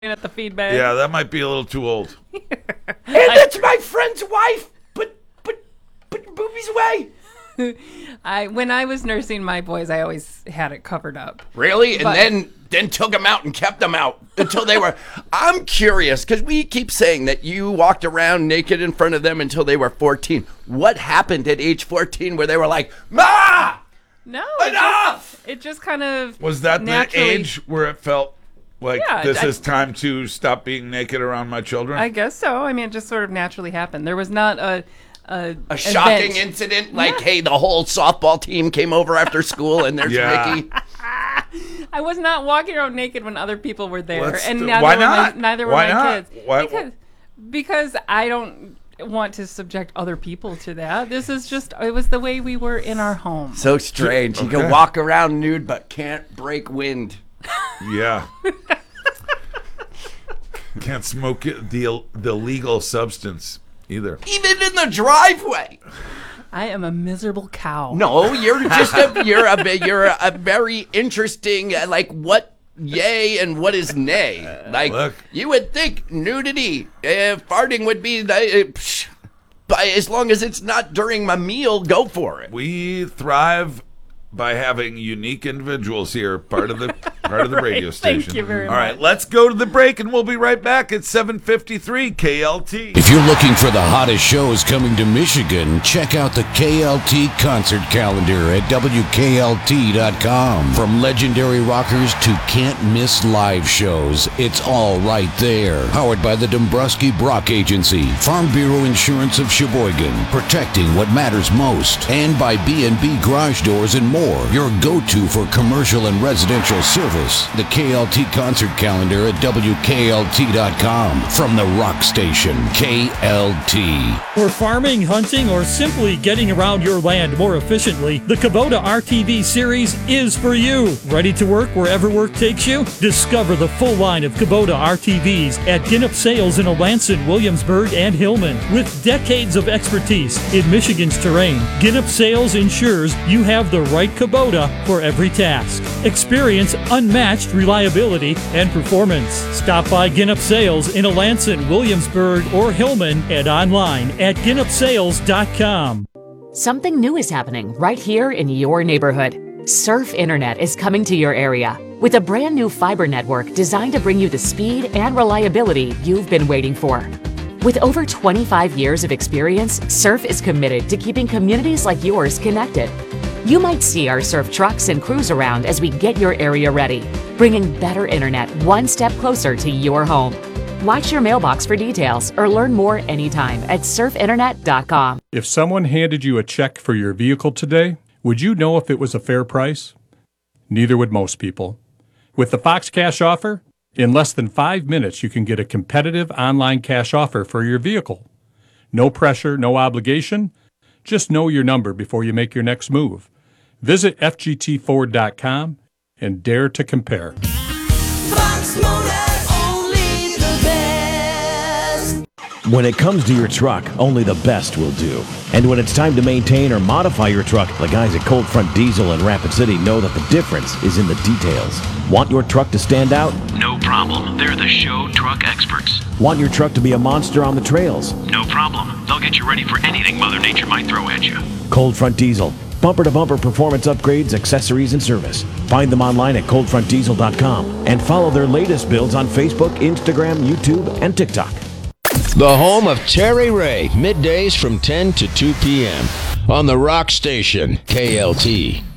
at the feedback. Yeah, that might be a little too old. And that's my friend's wife. Put your boobies away. When I was nursing my boys, I always had it covered up. Really? And then took them out and kept them out until they were... I'm curious, because we keep saying that you walked around naked in front of them until they were 14. What happened at age 14 where they were like, Ma! No. Enough! It just kind of... Was that naturally... the age where it felt like this is time to stop being naked around my children? I guess so. I mean, it just sort of naturally happened. There was not a shocking incident like, hey, the whole softball team came over after school and there's Ricky. I was not walking around naked when other people were there, why not? Neither were Why my not? kids. Because I don't want to subject other people to that. This is just, it was the way we were in our home. So strange. You can walk around nude but can't break wind. Yeah. Can't smoke the legal substance either. Even in the driveway. I am a miserable cow. No, you're just you're a very interesting like what yay and what is nay. Like Look. You would think nudity, farting would be but as long as it's not during my meal, go for it. We thrive by having unique individuals here, part of the radio station. Thank you very much. All right, let's go to the break, and we'll be right back at 7:53 KLT. If you're looking for the hottest shows coming to Michigan, check out the KLT concert calendar at WKLT.com. From legendary rockers to can't-miss live shows, it's all right there. Powered by the Dombrowski Brock Agency, Farm Bureau Insurance of Sheboygan, protecting what matters most, and by B&B Garage Doors and more, your go-to for commercial and residential service. The KLT concert calendar at WKLT.com. From the rock station, KLT. For farming, hunting, or simply getting around your land more efficiently, the Kubota RTV series is for you. Ready to work wherever work takes you? Discover the full line of Kubota RTVs at Ginup Sales in Alanson, Williamsburg, and Hillman. With decades of expertise in Michigan's terrain, Ginup Sales ensures you have the right Kubota for every task. Experience unmatched reliability and performance. Stop by Ginup Sales in Alanson, Williamsburg, or Hillman and online at GinupSales.com. Something new is happening right here in your neighborhood. Surf Internet is coming to your area with a brand new fiber network designed to bring you the speed and reliability you've been waiting for. With over 25 years of experience, Surf is committed to keeping communities like yours connected. You might see our Surf trucks and crews around as we get your area ready, bringing better internet one step closer to your home. Watch your mailbox for details or learn more anytime at surfinternet.com. If someone handed you a check for your vehicle today, would you know if it was a fair price? Neither would most people. With the Fox Cash Offer, in less than 5 minutes you can get a competitive online cash offer for your vehicle. No pressure, no obligation. Just know your number before you make your next move. Visit FGTFord.com and dare to compare. Fox Motor, only the best. When it comes to your truck, only the best will do. And when it's time to maintain or modify your truck, the guys at Cold Front Diesel in Rapid City know that the difference is in the details. Want your truck to stand out? No problem. They're the show truck experts. Want your truck to be a monster on the trails? No problem. They'll get you ready for anything Mother Nature might throw at you. Cold Front Diesel. Bumper-to-bumper performance upgrades, accessories, and service. Find them online at coldfrontdiesel.com and follow their latest builds on Facebook, Instagram, YouTube, and TikTok. The home of Terry Ray, middays from 10 to 2 p.m. on the rock station, KLT.